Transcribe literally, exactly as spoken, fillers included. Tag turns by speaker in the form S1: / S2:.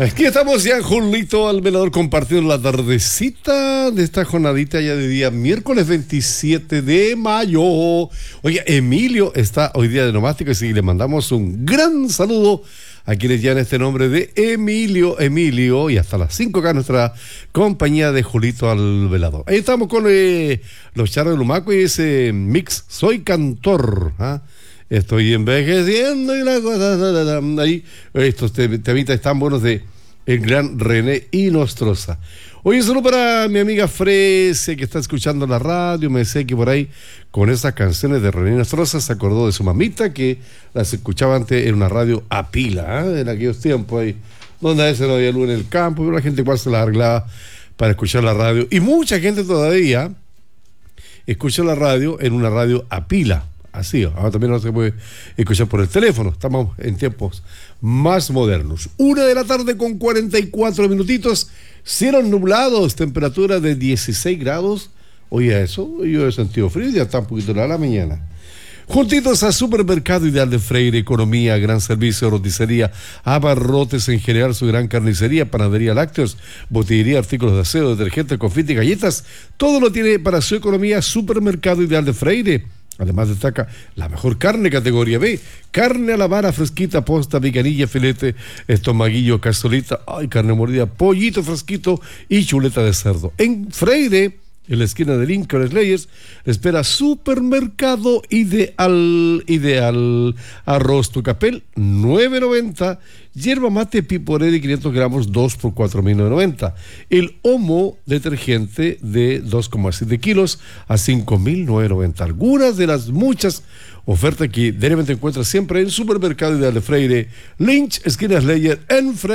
S1: Aquí estamos ya, Julito al velador, compartiendo la tardecita de esta jornadita ya de día miércoles veintisiete de mayo. Oye, Emilio está hoy día de nomástico y le mandamos un gran saludo a quienes llevan este nombre de Emilio, Emilio, y hasta las cinco acá nuestra compañía de Julito al velador. Ahí estamos con eh, los charros de Lumaco y ese mix Soy Cantor, ¿ah? Estoy envejeciendo y la cosa, ahí estos temitas están buenos de el gran René Inostroza. Oye, solo para mi amiga Frese, que está escuchando la radio, me decía que por ahí, con esas canciones de René Inostroza, se acordó de su mamita, que las escuchaba antes en una radio a pila, ¿eh? En aquellos tiempos ahí, donde a veces no había luz en el campo, pero la gente igual se la arreglaba para escuchar la radio, y mucha gente todavía escucha la radio en una radio a pila. Así, ahora también no se puede escuchar por el teléfono. Estamos en tiempos más modernos. Una de la tarde con cuarenta y cuatro minutitos. Cielos nublados, temperatura de dieciséis grados. Oye, eso, yo he sentido frío, ya está un poquito la, la mañana. Juntitos a Supermercado Ideal de Freire, economía, gran servicio, roticería, abarrotes en general, su gran carnicería, panadería, lácteos, botillería, artículos de aseo, detergentes, confite y galletas. Todo lo tiene para su economía Supermercado Ideal de Freire. Además destaca la mejor carne categoría B, carne a la vara fresquita, posta, picanilla, filete, estomaguillo, cazolita, ay, carne mordida, pollito fresquito y chuleta de cerdo. En Freire, en la esquina de Lincoln Slayers, espera Supermercado Ideal, Ideal, arroz tucapel, nueve noventa, yerba mate piporé de quinientos gramos, dos por cuatro mil novecientos noventa, el Omo detergente de dos coma siete kilos a cinco mil novecientos noventa. Algunas de las muchas ofertas que debes encuentras siempre en Supermercado Ideal de Freire, Lynch, esquina Slayer, en Freire.